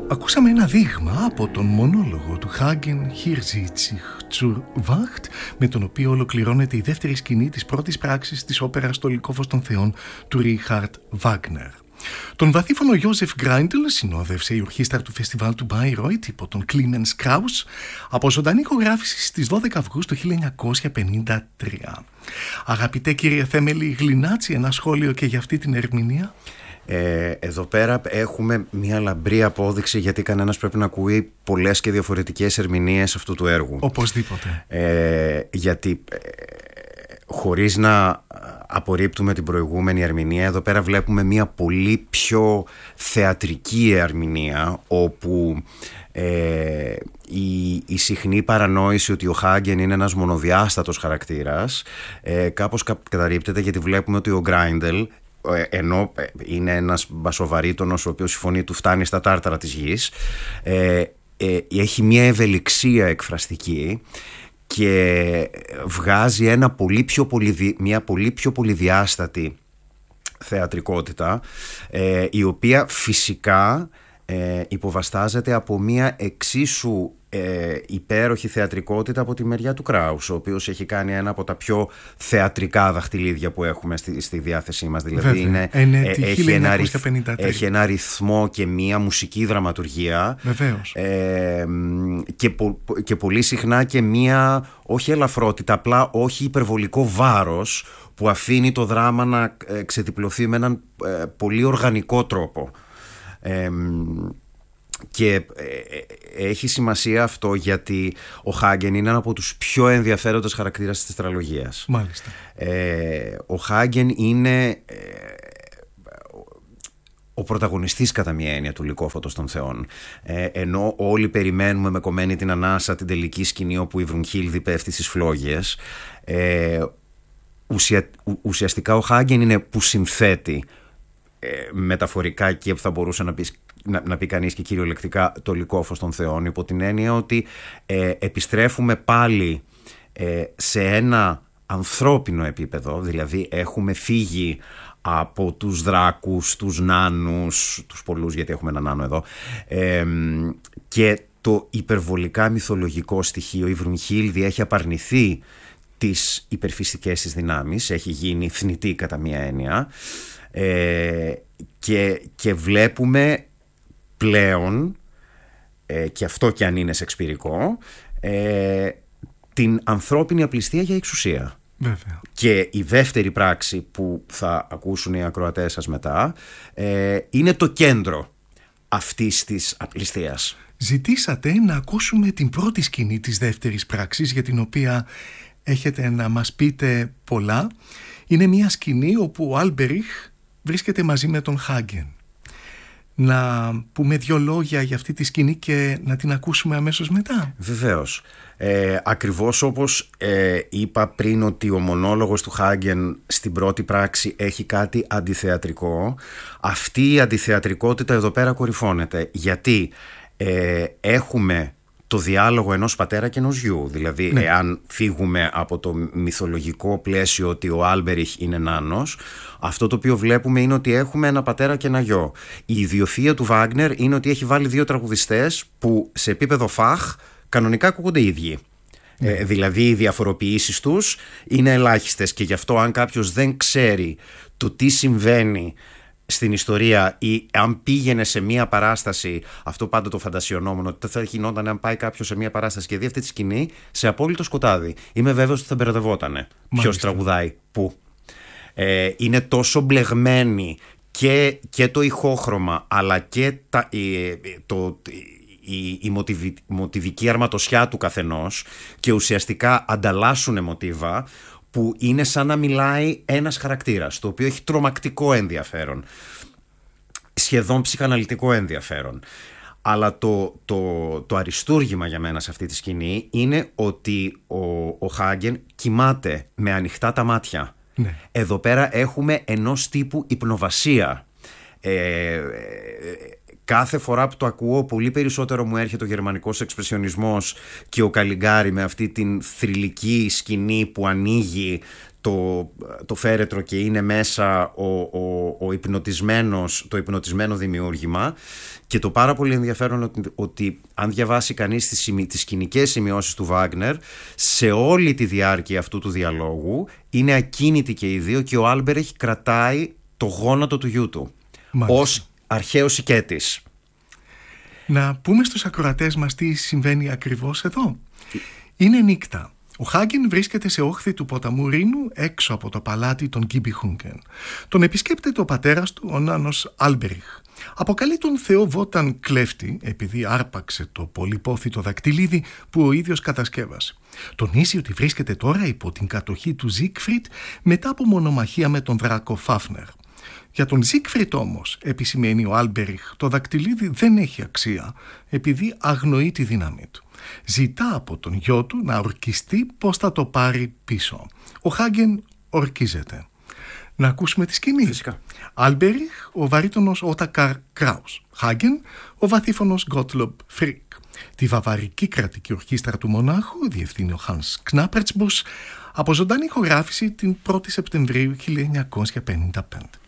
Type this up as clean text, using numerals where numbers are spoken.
Ακούσαμε ένα δείγμα από τον μονόλογο του Hagen Hirsch zur Wacht, με τον οποίο ολοκληρώνεται η δεύτερη σκηνή της πρώτης πράξης της όπερας «Το Λυκόφος των Θεών» του Ρίχαρτ Βάγνερ. Τον βαθύφωνο Γιώσεφ Γκράιντελ συνόδευσε η ορχήστρα του φεστιβάλ του Bayreuth υπό τον Κλίμενς Κράους από ζωντανή ηχογράφηση στις 12 Αυγούστου 1953. Αγαπητέ κύριε Θέμελη Γλινάτση, ένα σχόλιο και για αυτή την ερμηνεία? Εδώ πέρα έχουμε μια λαμπρή απόδειξη γιατί κανένας πρέπει να ακούει πολλές και διαφορετικές ερμηνείες αυτού του έργου. Οπωσδήποτε. Γιατί χωρίς να απορρίπτουμε την προηγούμενη ερμηνεία, εδώ πέρα βλέπουμε μια πολύ πιο θεατρική ερμηνεία, όπου η συχνή παρανόηση ότι ο Χάγκεν είναι ένας μονοδιάστατος χαρακτήρας κάπως καταρρίπτεται, γιατί βλέπουμε ότι ο Γκράιντελ, ενώ είναι ένας μπασοβαρίτονος ο οποίος η φωνή του φτάνει στα τάρταρα της γης, έχει μια ευελιξία εκφραστική και βγάζει μια πολύ πιο πολυδιάστατη θεατρικότητα, η οποία φυσικά υποβαστάζεται από μια εξίσου υπέροχη θεατρικότητα από τη μεριά του Κράους, ο οποίος έχει κάνει ένα από τα πιο θεατρικά δαχτυλίδια που έχουμε στη διάθεσή μας. Δηλαδή έχει ένα ρυθμό και μια μουσική δραματουργία. Βεβαίως. Και πολύ συχνά και μια όχι ελαφρότητα, απλά όχι υπερβολικό βάρος, που αφήνει το δράμα να ξετυπλωθεί με έναν πολύ οργανικό τρόπο. Και έχει σημασία αυτό γιατί ο Χάγκεν είναι ένα από τους πιο ενδιαφέροντες χαρακτήρες της τετραλογίας. Μάλιστα. Ο Χάγκεν είναι ο πρωταγωνιστής κατά μία έννοια του Λυκόφωτος των Θεών. Ενώ όλοι περιμένουμε με κομμένη την ανάσα την τελική σκηνή όπου η Βρουνχίλδη πέφτει στις φλόγες, ουσιαστικά ο Χάγκεν είναι που συνθέτει μεταφορικά και θα μπορούσε να πει κανείς και κυριολεκτικά το Λυκόφος των Θεών, υπό την έννοια ότι επιστρέφουμε πάλι σε ένα ανθρώπινο επίπεδο, δηλαδή έχουμε φύγει από τους δράκους, τους νάνους, τους πολλούς γιατί έχουμε ένα νάνο εδώ, και το υπερβολικά μυθολογικό στοιχείο. Η Βρουνχίλδη έχει απαρνηθεί τις υπερφυσικές της δυνάμεις, έχει γίνει θνητή κατά μία έννοια, και βλέπουμε πλέον, και αυτό κι αν είναι σεξπυρικό, την ανθρώπινη απληστία για εξουσία. Βέβαια. Και η δεύτερη πράξη που θα ακούσουν οι ακροατές σας μετά είναι το κέντρο αυτής της απληστίας. Ζητήσατε να ακούσουμε την πρώτη σκηνή της δεύτερης πράξης, για την οποία έχετε να μας πείτε πολλά. Είναι μια σκηνή όπου ο Άλμπεριχ βρίσκεται μαζί με τον Χάγκεν. Να πούμε δύο λόγια για αυτή τη σκηνή και να την ακούσουμε αμέσως μετά? Βεβαίως. Ακριβώς όπως είπα πριν ότι ο μονόλογος του Χάγκεν στην πρώτη πράξη έχει κάτι αντιθεατρικό, αυτή η αντιθεατρικότητα εδώ πέρα κορυφώνεται, γιατί έχουμε το διάλογο ενός πατέρα και ενός γιου. Δηλαδή, εάν φύγουμε από το μυθολογικό πλαίσιο ότι ο Άλμπεριχ είναι νάνος, αυτό το οποίο βλέπουμε είναι ότι έχουμε ένα πατέρα και ένα γιο. Η ιδιοφυΐα του Βάγνερ είναι ότι έχει βάλει δύο τραγουδιστές που σε επίπεδο φαχ κανονικά ακούγονται οι ίδιοι. Δηλαδή οι διαφοροποιήσεις τους είναι ελάχιστες, και γι' αυτό αν κάποιος δεν ξέρει το τι συμβαίνει στην ιστορία, ή αν πήγαινε σε μία παράσταση, αυτό πάντα το φαντασιωνόμουν, ότι θα γινόταν αν πάει κάποιος σε μία παράσταση και δει αυτή τη σκηνή σε απόλυτο σκοτάδι. Είμαι βέβαιος ότι θα μπερδευότανε ποιος τραγουδάει πού. Είναι τόσο μπλεγμένη και το ηχόχρωμα, αλλά και η μοτιβική αρματοσιά του καθενός, και ουσιαστικά ανταλλάσσουν μοτίβα, που είναι σαν να μιλάει ένας χαρακτήρας, το οποίο έχει τρομακτικό ενδιαφέρον, σχεδόν ψυχαναλυτικό ενδιαφέρον. Αλλά το αριστούργημα για μένα σε αυτή τη σκηνή είναι ότι ο Χάγκεν κοιμάται με ανοιχτά τα μάτια. Ναι. Εδώ πέρα έχουμε ενός τύπου υπνοβασία. Κάθε φορά που το ακούω, πολύ περισσότερο μου έρχεται ο γερμανικός εξπρεσιονισμός και ο Καλιγκάρι με αυτή την θρυλική σκηνή που ανοίγει το φέρετρο και είναι μέσα το υπνοτισμένο δημιούργημα. Και το πάρα πολύ ενδιαφέρον ότι αν διαβάσει κανείς τις σκηνικές σημειώσεις του Βάγκνερ, σε όλη τη διάρκεια αυτού του διαλόγου είναι ακίνητοι και οι δύο και ο Άλμπεριχ κρατάει το γόνατο του γιού του ως αρχαίος οικέτης. Να πούμε στους ακροατές μας τι συμβαίνει ακριβώς εδώ. Είναι νύχτα. Ο Χάγκεν βρίσκεται σε όχθη του ποταμού Ρήνου έξω από το παλάτι των Γκίμπιχούνγκεν. Τον επισκέπτεται ο πατέρας του, ο νάνος Άλμπεριχ. Αποκαλεί τον Θεό Βόταν κλέφτη επειδή άρπαξε το πολυπόθητο δακτυλίδι που ο ίδιος κατασκεύασε. Τονίζει ότι βρίσκεται τώρα υπό την κατοχή του Ζίγκφριτ μετά από μονομαχία με τον δράκο Φάφνερ. Για τον Ζίγκφριτ όμως, επισημαίνει ο Άλμπεριχ, το δακτυλίδι δεν έχει αξία επειδή αγνοεί τη δύναμή του. Ζητά από τον γιο του να ορκιστεί πως θα το πάρει πίσω. Ο Χάγκεν ορκίζεται. Να ακούσουμε τη σκηνή. Φυσικά. Άλμπεριχ, ο βαρύτονος Ότακαρ Κράους. Χάγκεν, ο βαθύφωνος Γκότλομπ Φρίκ. Τη βαβαρική κρατική ορχήστρα του μονάχου διευθύνει ο Χάνς Κνάπερτσμπους από ζωντανή ηχογράφηση την 1η Σεπτεμβρίου 1955.